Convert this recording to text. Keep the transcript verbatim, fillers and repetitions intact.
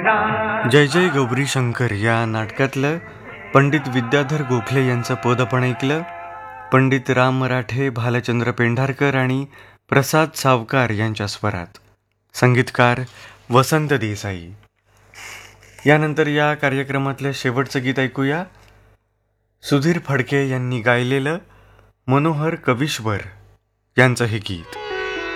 जय जय गौरी शंकर या नाटकातलं पंडित विद्याधर गोखले यांचं पद आपण ऐकलं. पंडित राम मराठे, भालचंद्र पेंढारकर आणि प्रसाद सावकार यांच्या स्वरात. संगीतकार वसंत देसाई. यानंतर या कार्यक्रमातलं शेवटचं गीत ऐकूया. सुधीर फडके यांनी गायलेलं मनोहर कविश्वर यांचं हे गीत.